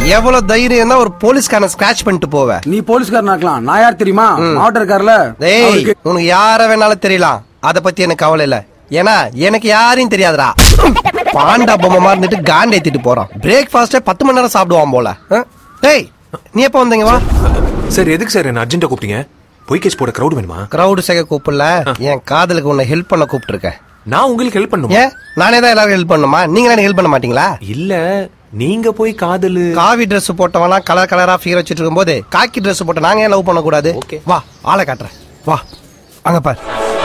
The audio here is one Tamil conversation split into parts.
எவ்வளவு தைரியம் தான் ஒரு போலீஸ்காரனை ஸ்கிராச் பண்ணிட்டு போவ? நீ போலீஸ்காரன் ஆக்கலாம், நான் யார் தெரியுமா? மாவட்ட இருக்காருல. உனக்கு யார வேணாலும் தெரியலாம், அத பத்தி எனக்கு கவலை இல்ல. ஏன்னா எனக்கு யாரையும் தெரியாதுடா. பாண்டா பொம்மை மாதிரி இருந்துட்டு காண்ட ஏத்திட்டு போறான். பிரேக்ஃபாஸ்டே 10 மணி நேரம் சாப்பிடுவான் போல. டேய் நீ எப்ப வந்தீங்க? வா சார். எதுக்கு சார் என்ன அர்ஜென்ட்டா கூப்பிட்டீங்க? பொய் கேஸ் போட கிரௌட் வேணுமா? கிரௌடு சேர்க்க கூப்பிடல, என் காதலுக்கு உன்னை ஹெல்ப் பண்ண கூப்பிட்டு இருக்கேன். நான் உங்களுக்கு ஹெல்ப் பண்ணுமா? ஏன் நானே தான் எல்லாரும் ஹெல்ப் பண்ணுமா? நீங்க எனக்கு ஹெல்ப் பண்ண மாட்டீங்களா? இல்ல நீங்க போய் காதலு காவி ட்ரெஸ் போட்டவனா கலர் கலரா ஃபிகர் வச்சிட்டு இருக்கும்போது காக்கி ட்ரெஸ் போட்ட நாங்க ஏன் லவ் பண்ண கூடாது? வா ஆளை காட்டுறேன். வா அங்க பாரு.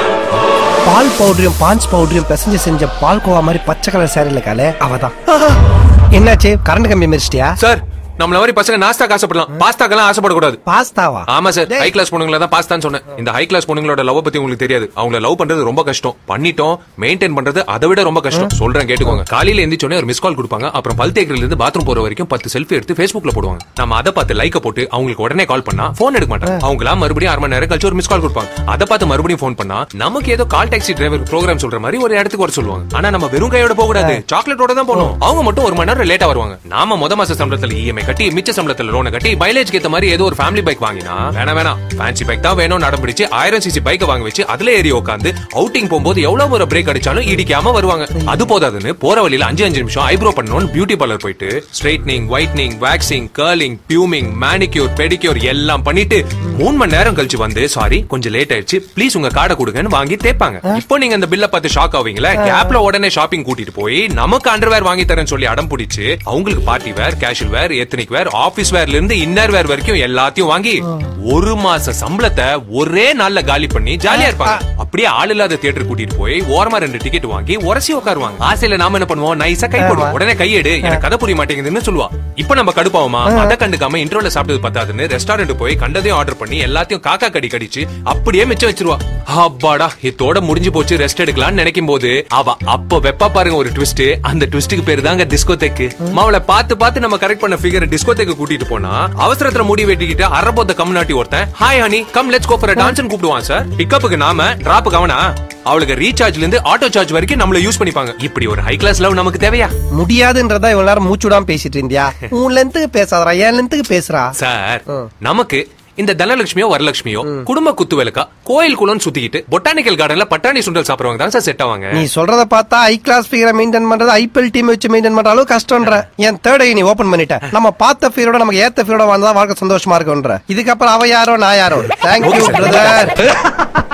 பால் பவுடரையும் பாஞ்ச் பவுடரையும் பிசைஞ்சு செஞ்ச பால்கோவா மாதிரி பச்சை கலர் சேரில காலே அவதான். என்னாச்சு, கரண்ட் கம்பி மிரிச்சிட்டியா? சார் நம்மள மாதிரி பசங்க நாஸ்தா ஆசைப்படலாம், பாஸ்தாக்கெல்லாம் ஆசைப்படக்கூடாது. பாஸ்தாவா? ஆமா சார், ஹை கிளாஸ் பொண்ணுங்கள தான் பாஸ்தான்னு சொன்னேன். இந்த ஹை கிளாஸ் பொண்ணுங்களோட லவ் பத்தி உங்களுக்கு தெரியாது. அவங்கள லவ் பண்றது ரொம்ப கஷ்டம், பண்ணிட்டோம் மெயின்டைன் பண்றது அதை விட ரொம்ப கஷ்டம். சொல்றேன் கேட்டுக்கோங்க. காலையில எந்திரிச்சோனே ஒரு மிஸ் கால் கொடுப்பாங்க, அப்புறம் பல் தேக்கரில இருந்து பாத்ரூம் போற வரைக்கும் 10 செல்ஃபி எடுத்து Facebookல போடுவாங்க. நம்ம அதை பார்த்து லைக்க போட்டு அவங்களுக்கு உடனே கால் பண்ணா போன் எடுக்க மாட்டாங்க. அவங்களா மறுபடியும் 1/2 மணி நேரம் கழிச்சு ஒரு மிஸ் கால் கொடுப்பாங்க. அதை பார்த்து மறுபடியும் போன் பண்ணா நமக்கு ஏதோ கால் டாக்ஸி டிரைவர் ப்ரோக்ராம் சொல்ற மாதிரி ஒரு இடத்துக்கு வர சொல்லுவாங்க. ஆனா நம்ம வெறும் கையோட போக கூடாது, சாக்லேட்டோட தான் போகணும். அவங்க மட்டும் 1 மணி நேரம் லேட்டா வருவாங்க. நாம முத மாச சம்பளத்துல இஎம்ஐ கட்டி மிச்ச சம்பளத்துல லோனை கட்டி மைலேஜ் ஏத்த மாதிரி ஏதோ ஒரு ஃபேமிலி பைக் வாங்கினா வேணாம் ஃபேன்சி பைக் தான் வேணும் நடம் பிடிச்சு 1000 cc பைக்கை வாங்கி வச்சு அதுல ஏறி உட்காந்து அவுட்டிங் போகும்போது எவ்வளவு ஒரு பிரேக் அடிச்சாலும் இடிக்காம வருவாங்க. அது போதாதுன்னு போற வழியில 5 நிமிஷம் ஐப்ரோ பண்ணணும் பியூட்டி பார்லர் போயிட்டு straightening, whitening, waxing, curling, பியூமிங், manicure, pedicure எல்லாம் பண்ணிட்டு 3 மணி நேரம் கழிச்சு வந்து சாரி கொஞ்சம் லேட் ஆயிடுச்சு ப்ளீஸ் உங்க கார்டை கொடுங்கன்னு வாங்கி தேப்பாங்க. இப்போ நீங்க அந்த பில்ல பார்த்து ஷாக் ஆவீங்களா? கேப்ல உடனே ஷாப்பிங் கூட்டிட்டு போய் நமக்கு அண்டர்வேர் வாங்கி தரேன்னு சொல்லி அடம் பிடிச்சு அவங்களுக்கு பார்ட்டி வேர், கேஷுவல் வேர், எத்னிக் வேர், ஆபீஸ் வேர்ல இருந்து இன்னர் வேர் வரைக்கும் எல்லாத்தையும் வாங்கி 1 மாச சம்பளத்தை ஒரே நாள்ல காலி பண்ணி ஜாலியா இருப்பாங்க. அப்படியே ஆள் இல்லாத தியேட்டர் கூட்டிட்டு போய் ஓரமா 2 டிக்கெட் வாங்கி உரசி உட்காருவாங்க. ஆசையில நாம என்ன பண்ணுவோம், நைஸா கை போடுவோம். உடனே கையெடு எனக்கு கதை புரிய மாட்டேங்குதுன்னு சொல்லுவா. இப்ப நம்ம கடுப்பாவுமா? அதை கண்டுக்காம இன்ட்ரோல சாப்பிட்டது பத்தாதுன்னு ரெஸ்டாரண்ட் போய் கண்டதையும் ஆர்டர் பண்ணி எல்லாத்தையும் காக்கா கடி கடிச்சு அப்படியே மிச்சம் வச்சிருவா. அப்பாடா இதோட முடிஞ்சு போச்சு ரெஸ்ட் எடுக்கலாம்னு நினைக்கும் போது அவ அப்ப வெப்பா பாருங்க ஒரு ட்விஸ்ட். அந்த ட்விஸ்டுக்கு பேரு தாங்க டிஸ்கோதேக். அவளை பார்த்து நம்ம கரெக்ட் பண்ண ஃபிகர் டிஸ்கோதேக்கு கூட்டிட்டு போனா அவசரத்துல முடி வெட்டிக்கிட்டு அரபோத்த கம்னாட்டி ஒருத்தன் hi honey come let's go for a dance கூப்பிடுவான் சார். பிக்கப்புக்கு நாம டிராப்புக்கு அவனா. அவளுக்கு ரீசார்ஜ்ல இருந்து ஆட்டோ சார்ஜ் வரைக்கும் நம்மள யூஸ் பண்ணிப்பாங்க. இப்படி ஒரு ஹை கிளாஸ் லவ் நமக்கு தேவையா? முடியாதுன்றதா இவ்வளவு நேரம் மூச்சுடாம பேசிட்டு இருந்தியா? உன் லென்த்துக்கு பேசாதடா, என் லென்த்துக்கு பேசுறா சார். நமக்கு இந்த தனலட்சுமியோ வரலட்சுமியோ குடும்ப குத்து விளக்கா கோயில் குளம் சுத்திக்கிட்டு பொட்டானிக்கல் கார்டன்ல பட்டாணி சுண்டல் சாப்பிடுவாங்க தான் சார் செட் ஆவாங்க. நீ சொல்றத பார்த்தா ஹை கிளாஸ் ஃபிகரை மெயின்டைன் பண்றது ஐபிஎல் டீம் வச்சு மெயின்டைன் பண்ற அளவு கஷ்டம்ன்ற. என் தேர்ட் ஐ நீ ஓபன் பண்ணிட்ட. நம்ம பார்த்த ஃபிகரோட நமக்கு ஏத்த ஃபிகரோட வந்தா வாழ்க்கை சந்தோஷமா இருக்கும்ன்ற. இதுக்கப்புறம் அவ யாரோ நான் யாரோ. Thank you brother.